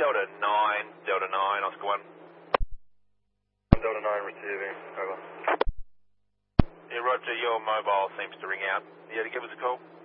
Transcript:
Delta 9, Oscar 1. Delta 9 receiving, over. Yeah, Roger, your mobile seems to ring out. Yeah, to give us a call.